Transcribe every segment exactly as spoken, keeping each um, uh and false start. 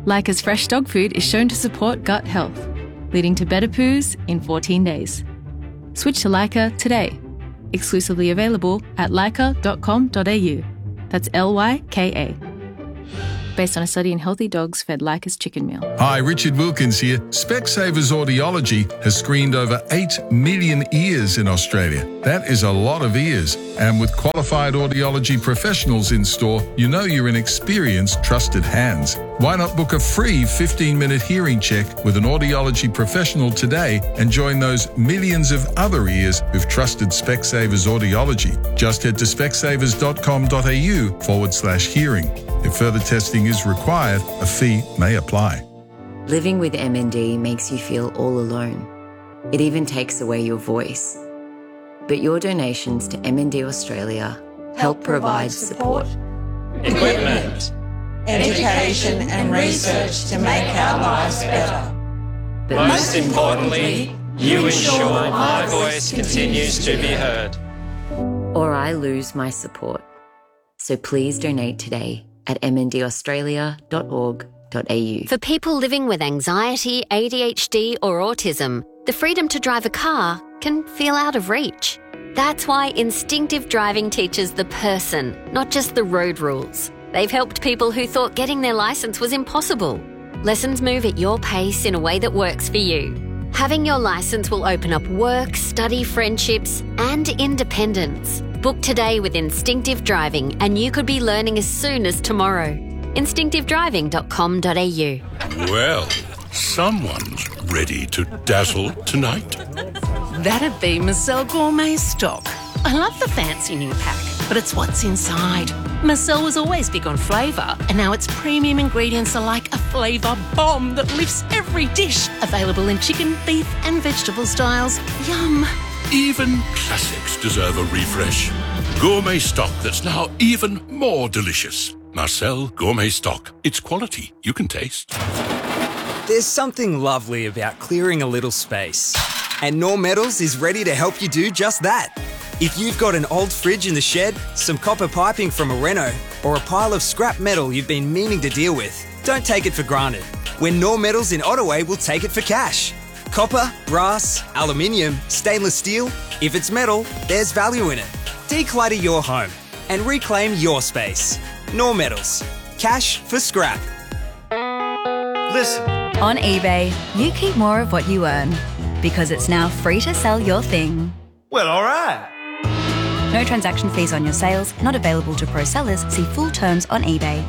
Leica's fresh dog food is shown to support gut health, leading to better poos in fourteen days. Switch to Leica today. Exclusively available at leica dot com dot a u. That's L Y K A. Based on a study in healthy dogs fed Leica's chicken meal. Hi, Richard Wilkins here. Specsavers Audiology has screened over eight million ears in Australia. That is a lot of ears. And with qualified audiology professionals in store, you know you're in experienced, trusted hands. Why not book a free fifteen-minute hearing check with an audiology professional today and join those millions of other ears who've trusted Specsavers Audiology? Just head to specsavers dot com dot a u forward slash hearing. If further testing is required, a fee may apply. Living with M N D makes you feel all alone. It even takes away your voice. But your donations to M N D Australia help provide support, equipment, education and research to make our lives better. But most importantly, you ensure my voice continues to be heard. Or I lose my support. So please donate today at m n d australia dot org dot a u. For people living with anxiety, A D H D or autism, the freedom to drive a car can feel out of reach. That's why Instinctive Driving teaches the person, not just the road rules. They've helped people who thought getting their licence was impossible. Lessons move at your pace in a way that works for you. Having your licence will open up work, study, friendships and independence. Book today with Instinctive Driving and you could be learning as soon as tomorrow. instinctive driving dot com dot a u. Well, someone's ready to dazzle tonight. That'd be Marcel Gourmet Stock. I love the fancy new pack, but it's what's inside. Marcel was always big on flavour, and now its premium ingredients are like a flavour bomb that lifts every dish. Available in chicken, beef and vegetable styles. Yum! Even classics deserve a refresh. Gourmet Stock that's now even more delicious. Marcel Gourmet Stock. It's quality you can taste. There's something lovely about clearing a little space. And Norm Metals is ready to help you do just that. If you've got an old fridge in the shed, some copper piping from a reno, or a pile of scrap metal you've been meaning to deal with, don't take it for granted. When Norm Metals in Ottaway will take it for cash. Copper, brass, aluminium, stainless steel. If it's metal, there's value in it. Declutter your home and reclaim your space. Norm Metals. Cash for scrap. Listen. On eBay, you keep more of what you earn because it's now free to sell your thing. Well, all right. No transaction fees on your sales, not available to pro sellers. See full terms on eBay.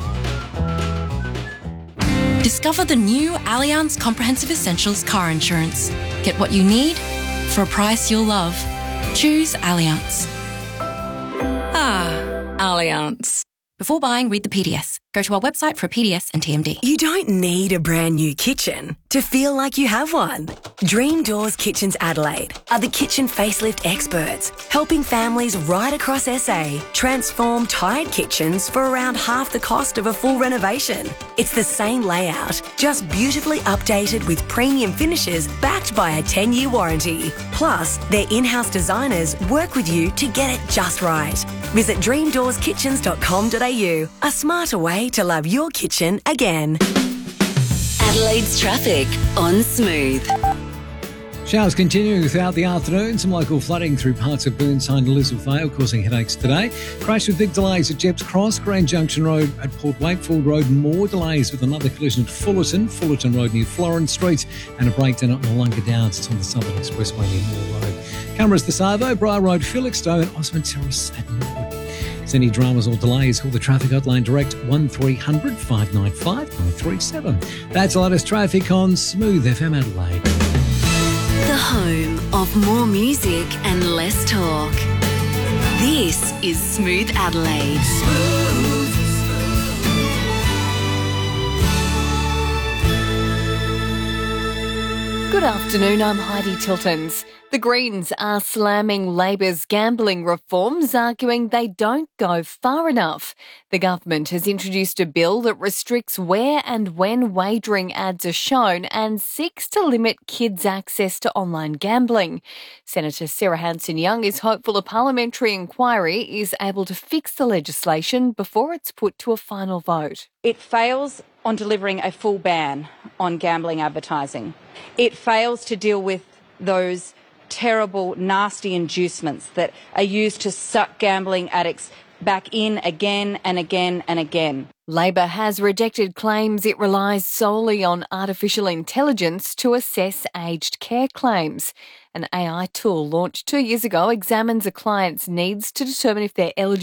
Discover the new Allianz Comprehensive Essentials car insurance. Get what you need for a price you'll love. Choose Allianz. Ah, Allianz. Before buying, read the P D S. Go to our website for a P D S and T M D. You don't need a brand new kitchen to feel like you have one. Dream Doors Kitchens Adelaide are the kitchen facelift experts, helping families right across S A transform tired kitchens for around half the cost of a full renovation. It's the same layout, just beautifully updated with premium finishes backed by a ten-year warranty. Plus, their in-house designers work with you to get it just right. Visit dream doors kitchens dot com dot a u, a smarter way to love your kitchen again. Adelaide's traffic on Smooth. Showers continuing throughout the afternoon. Some local flooding through parts of Burnside and Elizabeth Vale causing headaches today. Crash with big delays at Jepp's Cross, Grand Junction Road at Port Wakefield Road. More delays with another collision at Fullerton, Fullerton Road near Florence Street, and a breakdown at Nollunga Downs. It's on the Southern Expressway near Moore Road. Cameras the Savo, Briar Road, Felixstowe and Osmond Terrace at Norwood. If there's any dramas or delays, call the traffic hotline direct one three hundred five nine five nine three seven. That's the latest traffic on Smooth F M Adelaide. The home of more music and less talk. This is Smooth Adelaide. Smooth. Good afternoon, I'm Heidi Tiltons. The Greens are slamming Labor's gambling reforms, arguing they don't go far enough. The government has introduced a bill that restricts where and when wagering ads are shown and seeks to limit kids' access to online gambling. Senator Sarah Hanson-Young is hopeful a parliamentary inquiry is able to fix the legislation before it's put to a final vote. It fails on delivering a full ban on gambling advertising. It fails to deal with those terrible, nasty inducements that are used to suck gambling addicts back in again and again and again. Labor has rejected claims it relies solely on artificial intelligence to assess aged care claims. An A I tool launched two years ago examines a client's needs to determine if they're eligible